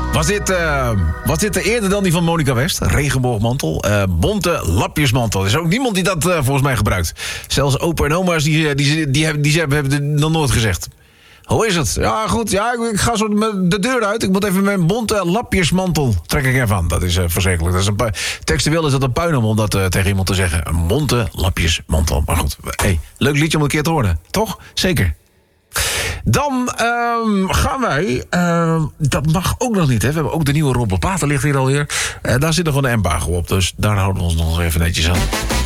Was dit eerder dan die van Monica West? Regenboogmantel, bonte lapjesmantel. Er is ook niemand die dat volgens mij gebruikt. Zelfs opa en oma's die hebben het nog nooit gezegd. Hoe is het? Ja, goed. Ja, ik ga zo de deur uit. Ik moet even mijn bonte lapjesmantel trek ik even aan. Dat is verschrikkelijk. Textueel is dat een puin om dat tegen iemand te zeggen. Een bonte lapjesmantel. Maar goed, hey, leuk liedje om een keer te horen. Toch? Zeker. Dan gaan wij... dat mag ook nog niet, hè. We hebben ook de nieuwe Robert Pater ligt hier alweer. Daar zit nog een embargo op, dus daar houden we ons nog even netjes aan.